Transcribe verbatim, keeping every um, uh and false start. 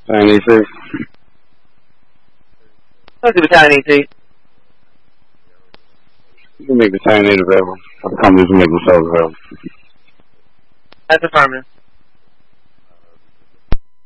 Battalion E T. Let's do Battalion E T. You can make Battalion eight available. Other companies will make themselves available. That's affirmative.